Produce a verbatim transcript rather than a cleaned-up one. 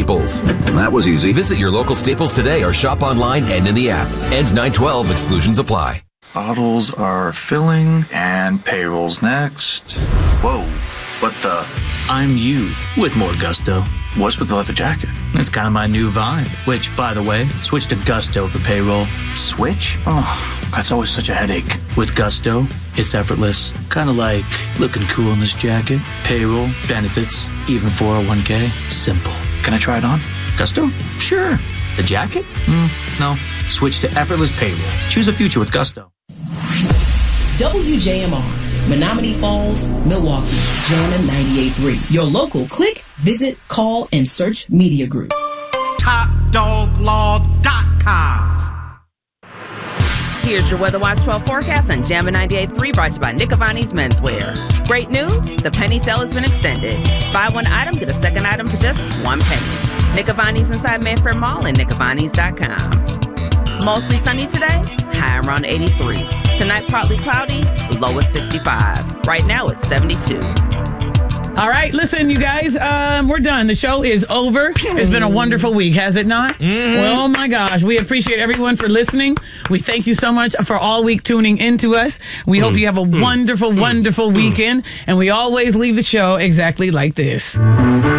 Staples. That was easy. Visit your local Staples today or shop online and in the app. Ends nine twelve. Exclusions apply. Bottles are filling and payrolls next. Whoa, what the? I'm you with more gusto. What's with the leather jacket? It's kind of my new vibe. Which, by the way, switch to Gusto for payroll. Switch? Oh, that's always such a headache. With Gusto, it's effortless. Kind of like looking cool in this jacket. Payroll, benefits, even four oh one k. Simple. Can I try it on? Gusto? Sure. The jacket? Mm, no. Switch to effortless payroll. Choose a future with Gusto. W J M R, Menominee Falls, Milwaukee, Jammin' ninety-eight point three. Your local click, visit, call, and search media group. top dog law dot com. Here's your Weather Watch twelve forecast on Jammin' ninety-eight point three, brought to you by Nick Avani's Menswear. Great news, the penny sale has been extended. Buy one item, get a second item for just one penny. Nick Avani's inside Mayfair Mall and nick avanis dot com. Mostly sunny today, high around eighty-three. Tonight, partly cloudy, low is sixty-five. Right now, it's seventy-two. All right, listen, you guys, um, we're done. The show is over. It's been a wonderful week, has it not? Mm-hmm. Well, oh my gosh, we appreciate everyone for listening. We thank you so much for all week tuning into us. We mm. hope you have a mm. wonderful, wonderful mm. weekend. And we always leave the show exactly like this.